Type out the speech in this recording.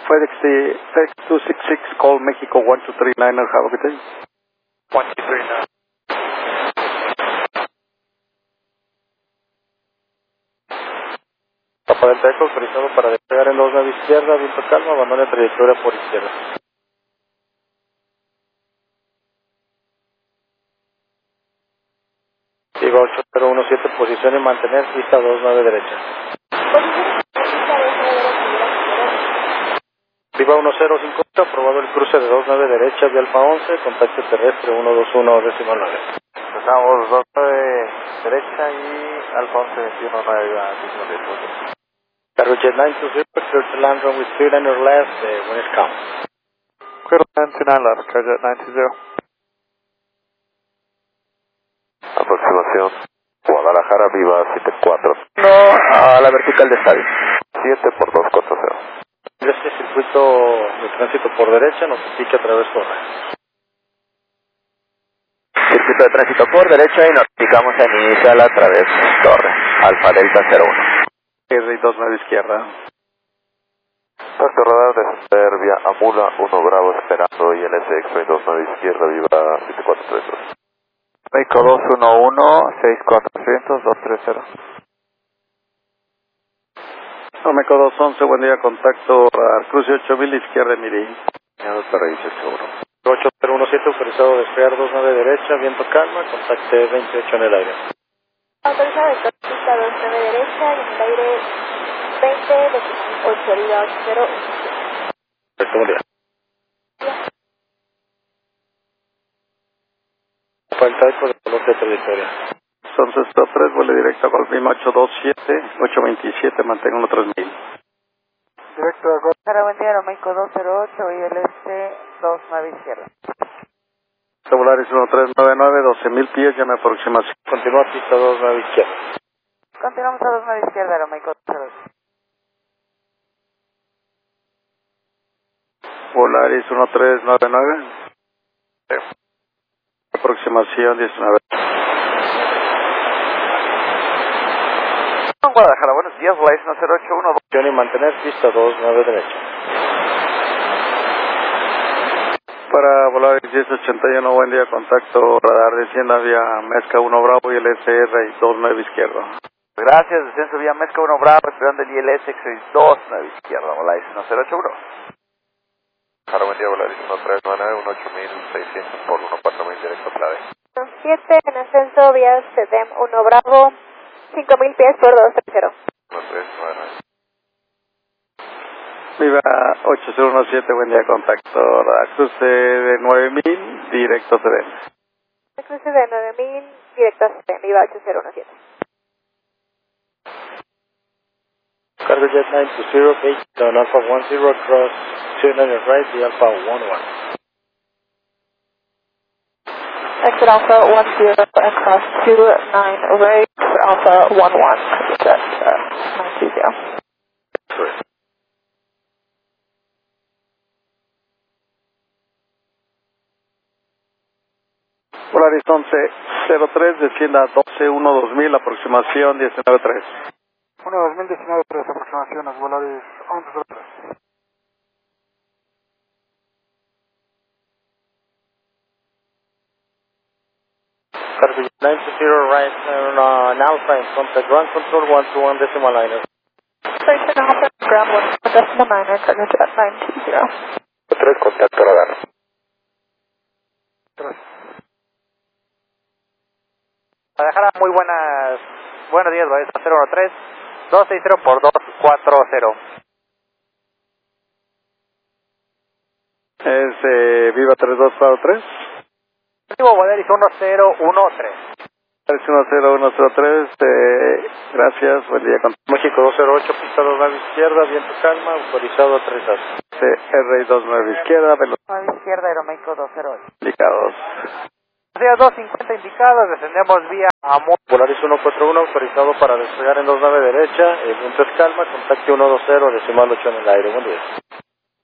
FedEx 266, call Mexico 1239, have a good day. 1239. Papa Delta Echo, autorizado para despegar en 29 izquierda, viento calma, abandone trayectoria por izquierda. Viva 8017, posición y mantener, pista 29 derecha. Viva 1050, aprobado el cruce de 29 derecha, vía Alfa 11, contacto terrestre 121 decimal 9. Empezamos 29 derecha y Alfa 11 21 9 a 19. Cargojet 920, clear to land runway 39 left, when it's calm. Clear to land 29 left, Cargojet 920. Aproximación. Guadalajara, Viva 74. No, a la vertical de estadio. 7 por 240. Este circuito de tránsito por derecha nos indica a través torre. Circuito de tránsito por derecha y nos indicamos a inicial a través torre. Alfa Delta 01. R29 izquierda. Tanto radar de Serbia, Amula 1 Bravo esperando y LSX 29 izquierda, Viva 7432. Mexico 211, 6400, 230. Mexico 211, buen día, contacto radar, cruce 8000, izquierda, Miri. Ya no te revises, seguro. 8017, autorizado a despegar 29 derecha, viento calma, contacte 28 en el aire. Autorizado de pista 29 derecha y en el aire 20 de 8 arriba 80. Buen día. Falta eco de color de trayectoria. Entonces, 3, vuele directo a Golfima 827, 827, mantenga 3000. Directo a Golf. Para buen día, Aeroméxico 208 y LS 29 izquierda. Volaris 1399, 12000 pies, llame aproximación. Continúa pista 29 izquierda. Continuamos a 29 izquierda, Aeroméxico 208. Volaris 1399. Aproximación 19. Guadalajara, buenos días, Volaris 1081, y mantener pista 29 derecha. Para Volaris 1081, buen día, contacto radar, descienda vía Mezca 1 Bravo y el SR 29 izquierda. Gracias, descenso vía Mezca 1 Bravo, esperando el ILS 629 izquierda, Volaris 1081. Para buen día, Volaris 1399, 18600 por 14000 directo clave. 7 en ascenso vía SEDEM 1 Bravo, 5000 pies por 230. 1399. Viva 8017, buen día, contacto radar, cruce de 9000, directo SEDEM. Cruce de 9000, directo a SEDEM, Viva 8017. Cargojet 920, gate down Alpha 10, cross 200 right, the Alpha 11. Exit Alpha 10 and cross 29 right, Alpha 11, jet 920. Correct. Volaris 1103, descienda 12-1-2000, aproximación 19-3. 1-2019-3, aproximaciones, Volaris 1103. Cargojet 920 right on Alpha in contact ground control 121 decimal liner. Station Alpha, ground 1 decimal 9, Cargojet 920. 3, contacto radar. 3. Guadalajara, muy buenos días, Volaris 013, 260 por 240. Es Viva 3243. Volaris 1013. 10103, gracias, buen día, México 208, pista 29 izquierda, viento calma, autorizado a 3 R29 izquierda, velocidad 9 izquierda, Aeroméxico 208. indicados. 250 indicados, descendemos vía Amor. Volaris 141, autorizado para despegar en 29 derecha, el viento es calma, contacto 120, decimal 8 en el aire, buen día.